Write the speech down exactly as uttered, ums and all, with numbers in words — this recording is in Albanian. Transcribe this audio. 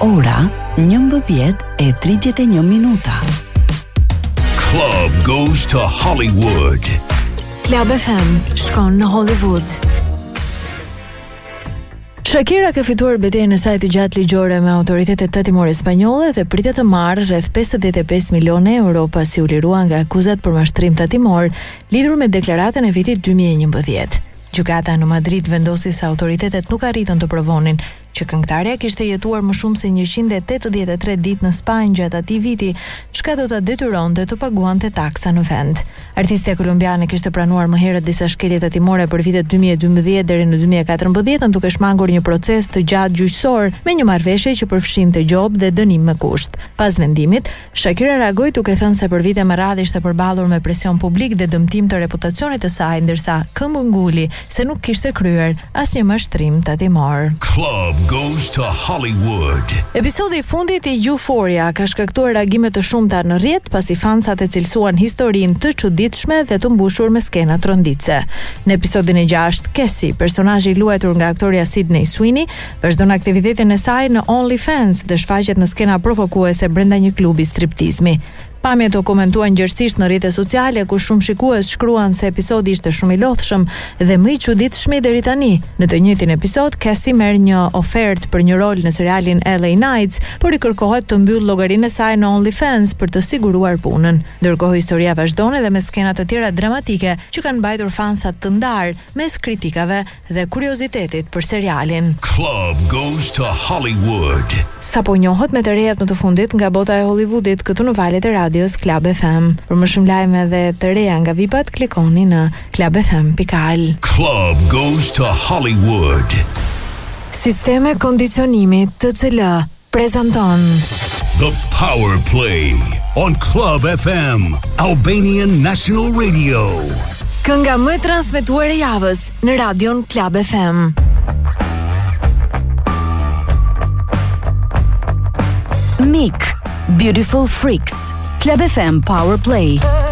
Ora njëmbëdhjetë e tridhjetë e një minuta. Club goes to Hollywood. Club F M shkon në Hollywood. Shakira ka fituar betejën e saj të gjatë ligjore me autoritetet tatimore spanjolle dhe pritet të marrë rreth pesëdhjetë e pesë milionë euro pasi u lirua nga akuzat për mashtrim tatimor lidhur me deklaratën e vitit dy mijë e njëmbëdhjetë. Gjykata në Madrid vendosi se autoritetet nuk arritën të provonin që këngëtarja kishte jetuar më shumë se njëqind e tetëdhjetë e tre ditë në Spanjë gjatë atij viti, çka do ta detyronte të paguante taksa në vend. Artistja kolumbiane kishte pranuar më herët disa shkelje tatimore për vitet dy mijë e dymbëdhjetë deri në dy mijë e katërmbëdhjetë, duke shmangur një proces të gjatë gjyqësor me një marrëveshje që përfshinte gjobë dhe dënim me kusht. Pas vendimit, Shakira reagoi duke thënë se për vite me radhë ishte përballur me presion publik dhe dëmtim të reputacionit të saj, ndërsa këmbë nguli se nuk kishte kryer asnjë mashtrim tatimor. Club goes to Hollywood. Episodi i fundit i Euphoria ka shkaktuar reagime të shumta në rrjet pasi fansat e cilësuan historinë të çuditshme dhe të mbushur me skena tronditse. Në episodin e gjashtë, Cassie, personazhi i luajtur nga aktoria Sydney Sweeney, vazhdon aktivitetin e saj në OnlyFans dhe shfaqet në skena provokuese brenda një klubi striptizmi. Pamjet u komentuan gjerësisht në rrjetet sociale ku shumë shikues shkruan se episodi ishte shumë i lodhshëm dhe më i çuditshëm deri tani. Në të njëjtin episod, Cassie merr një ofertë për një rol në serialin L A Nights, por i kërkohet të mbyll llogarinë e saj në OnlyFans për të siguruar punën. Ndërkohë historia vazhdon edhe me skena të tjera dramatike që kanë mbajtur fansat të ndarë mes kritikave dhe kuriozitetit për serialin. Club goes to Hollywood. Sapo njohët me të rejat në të fundit nga bota e Hollywoodit këtu në valët e radios Club F M. Për më shumë lajme dhe të reja nga vipat, klikoni në club f m dot a l. Club goes to Hollywood. Sisteme kondicionimi T C L prezanton The Power Play on Club F M, Albanian National Radio. Kënga më e transmetuar e javës në radion Club F M. Mik, Beautiful Freaks, Club F M Power Play.